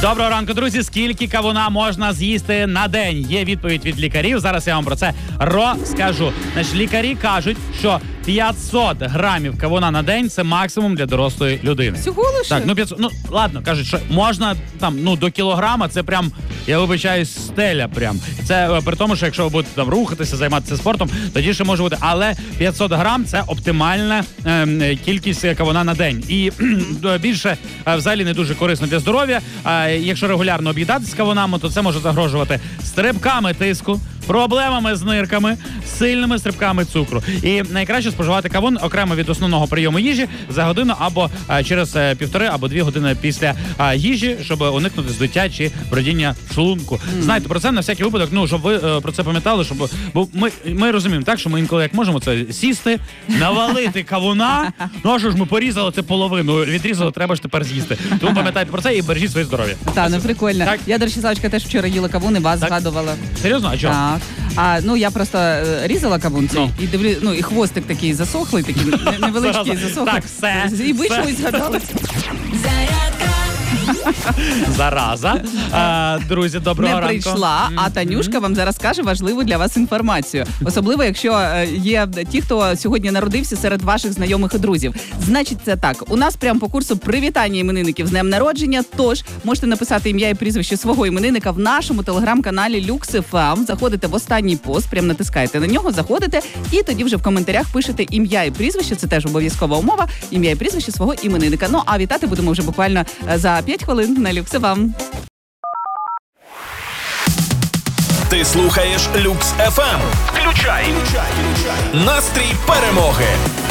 Доброго ранку, друзі. Скільки кавуна можна з'їсти на день? Є відповідь від лікарів. Зараз я вам про це розкажу. Значить, лікарі кажуть, що 500 грамів кавуна на день – це максимум для дорослої людини. Всього лише? Так, 500, ладно, кажуть, що можна там, до кілограма, це прям, я вибачаюсь, стеля прям. Це при тому, що якщо ви будете там рухатися, займатися спортом, тоді ще може бути. Але 500 грам – це оптимальна кількість кавуна на день. І більше взагалі не дуже корисно для здоров'я. Якщо регулярно об'їдатися кавунами, то це може загрожувати стрибками тиску, проблемами з нирками, сильними стрибками цукру. І найкраще споживати кавун окремо від основного прийому їжі за годину або через 1,5 або 2 години після їжі, щоб уникнути здуття чи бродіння шлунку. Знайте про це на всякий випадок, щоб ви про це пам'ятали, бо ми розуміємо так, що ми інколи як можемо це сісти, навалити кавуна, а що ж ми порізали це половину, відрізали, треба ж тепер з'їсти. Тому пам'ятайте про це і бережіть своє здоров'я. Так, прикольно. Так? Я, до речі, Савочка, теж вчора їла кавун і вас згадувала. Серйозно? А чого? Так. Я просто різала кавун цей і дивлю, і хвостик такий засохлий, такий невеличкий засохлий. Так, все. І вийшло і згадала. Зараза. Друзі, доброго ранку. Не прийшла, а Танюшка вам зараз скаже важливу для вас інформацію. Особливо, якщо є ті, хто сьогодні народився серед ваших знайомих і друзів. Значить, це так. У нас прямо по курсу привітання іменинників з днем народження. Тож, можете написати ім'я і прізвище свого іменинника в нашому телеграм-каналі Lux.FM. Заходите в останній пост, прямо натискаєте на нього, заходите і тоді вже в коментарях пишете ім'я і прізвище. Це теж обов'язкова умова. Ім'я і прізвище свого іменинника. Ну, а вітати будемо вже буквально за 5 хвилин на Lux.FM. Ти слухаєш Lux FM. Включай. Настрій перемоги.